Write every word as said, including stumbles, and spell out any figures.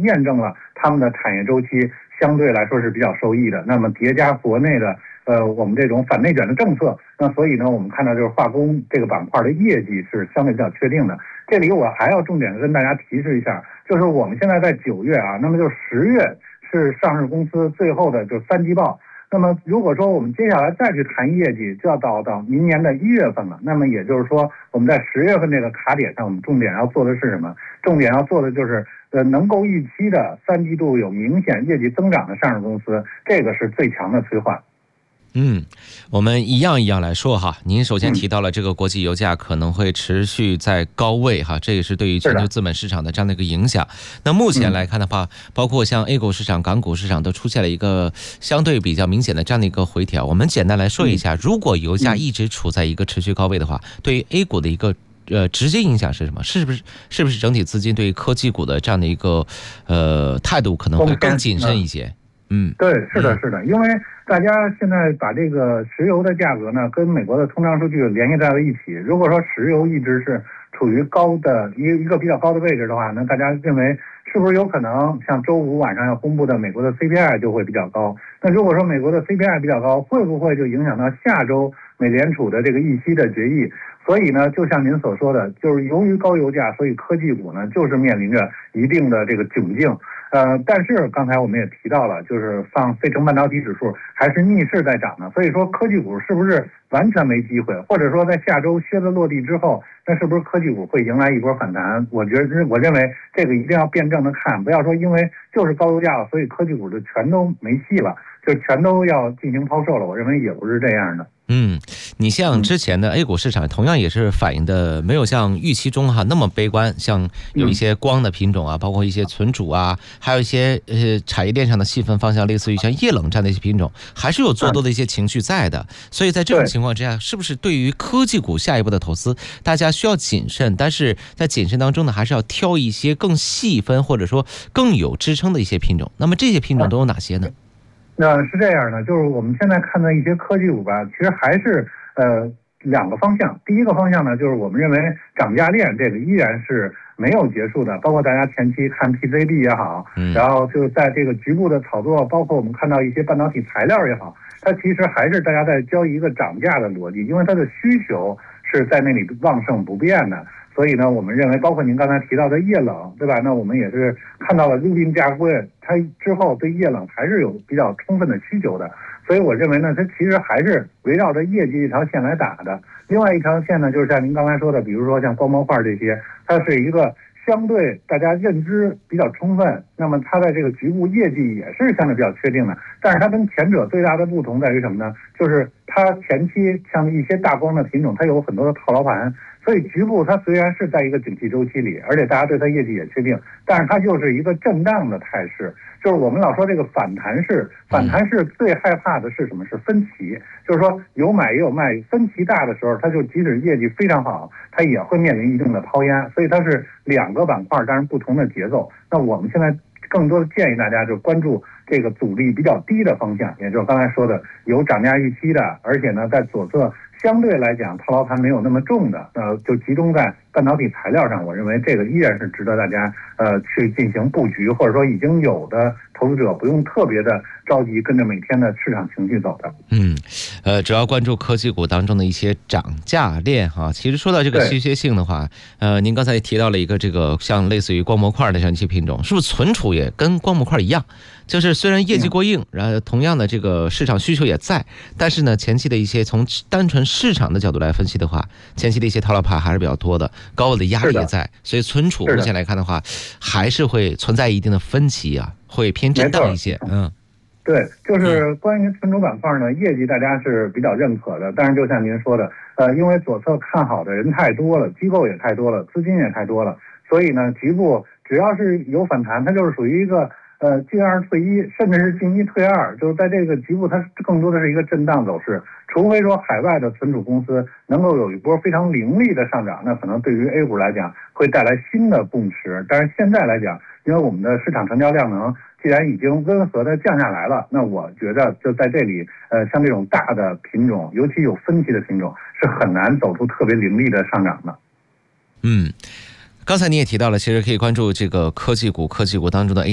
验证了他们的产业周期相对来说是比较受益的。那么叠加国内的呃我们这种反内卷的政策，那所以呢，我们看到就是化工这个板块的业绩是相对比较确定的。这里我还要重点跟大家提示一下，就是我们现在在九月啊，那么就十月是上市公司最后的就三季报。那么如果说我们接下来再去谈业绩，就要到到明年的一月份了。那么也就是说，我们在十月份这个卡点上，我们重点要做的是什么？重点要做的就是呃能够预期的三季度有明显业绩增长的上市公司，这个是最强的催化。 嗯，我们一样一样来说哈。您首先提到了这个国际油价可能会持续在高位哈，这也是对于全球资本市场的这样的一个影响。那目前来看的话，包括像 A 股市场、港股市场都出现了一个相对比较明显的这样的一个回调。我们简单来说一下，如果油价一直处在一个持续高位的话，对于 A 股的一个呃直接影响是什么？是不是是不是整体资金对于科技股的这样的一个呃态度可能会更谨慎一些？嗯， 对，是的，是的，因为大家现在把这个石油的价格呢跟美国的通胀数据联系在了一起。如果说石油一直是处于高的一一个比较高的位置的话，那大家认为是不是有可能像周五晚上要公布的美国的 C P I 就会比较高？那如果说美国的 C P I 比较高，会不会就影响到下周美联储的这个议息的决议？所以呢，就像您所说的，就是由于高油价，所以科技股呢就是面临着一定的这个窘境。呃，但是刚才我们也提到了，就是放费城半导体指数还是逆势在涨的，所以说科技股是不是完全没机会？或者说在下周靴子落地之后，那是不是科技股会迎来一波反弹？我觉得，我认为这个一定要辩证的看，不要说因为就是高油价了，所以科技股就全都没戏了，就全都要进行抛售了。我认为也不是这样的。 嗯，你像之前的 A 股市场，同样也是反映的没有像预期中哈那么悲观，像有一些光的品种啊，包括一些存储啊，还有一些呃产业链上的细分方向，类似于像液冷这样的一些品种，还是有做多的一些情绪在的。所以在这种情况之下，是不是对于科技股下一步的投资，大家需要谨慎？但是在谨慎当中呢，还是要挑一些更细分或者说更有支撑的一些品种。那么这些品种都有哪些呢？ 那是这样的，就是我们现在看到一些科技股吧，其实还是呃两个方向。第一个方向呢，就是我们认为涨价链这个依然是没有结束的，包括大家前期看 P C B 也好，然后就是在这个局部的炒作，包括我们看到一些半导体材料也好，它其实还是大家在交易一个涨价的逻辑，因为它的需求是在那里旺盛不变的。所以呢，我们认为，包括您刚才提到的液冷，对吧？那我们也是看到了入定价柜，它之后对液冷还是有比较充分的需求的。所以我认为呢，它其实还是围绕着业绩这条线来打的。另外一条线呢，就是像您刚才说的，比如说像光模块这些，它是一个相对大家认知比较充分，那么它在这个局部业绩也是相对比较确定的。但是它跟前者最大的不同在于什么呢？就是它前期像一些大光的品种，它有很多的套牢盘。所以局部它虽然是在一个景气周期里，而且大家对它业绩也确定，但是它就是一个震荡的态势。就是我们老说这个反弹式，反弹式最害怕的是什么？是分歧。就是说有买也有卖，分歧大的时候，它就即使业绩非常好，它也会面临一定的抛压。所以它是两个板块，但是不同的节奏。那我们现在更多的建议大家就关注这个阻力比较低的方向，也就是刚才说的有涨价预期的，而且呢在左侧相对来讲套牢盘没有那么重的，呃，就集中在半导体材料上。我认为这个依然是值得大家呃去进行布局，或者说已经有的投资者不用特别的着急跟着每天的市场情绪走的。 嗯，呃，主要关注科技股当中的一些涨价链哈。其实说到这个稀缺性的话，呃，您刚才也提到了一个这个像类似于光模块的这样一些品种，是不是存储也跟光模块一样？就是虽然业绩过硬，然后同样的这个市场需求也在，但是呢，前期的一些从单纯市场的角度来分析的话，前期的一些套牢盘还是比较多的，高位的压力也在，所以存储目前来看的话，还是会存在一定的分歧啊，会偏震荡一些。嗯， 对，就是关于存储板块呢，业绩大家是比较认可的，但是就像您说的，呃，因为左侧看好的人太多了，机构也太多了，资金也太多了，所以呢，局部只要是有反弹，它就是属于一个。呃，进二退一，甚至是进一退二，就是在这个局部，它更多的是一个震荡走势。除非说海外的存储公司能够有一波非常凌厉的上涨，那可能对于 A 股来讲会带来新的共识。但是现在来讲，因为我们的市场成交量能既然已经温和的降下来了，那我觉得就在这里，呃，像这种大的品种，尤其有分歧的品种，是很难走出特别凌厉的上涨的。 嗯。刚才你也提到了，其实可以关注这个科技股，科技股当中的 A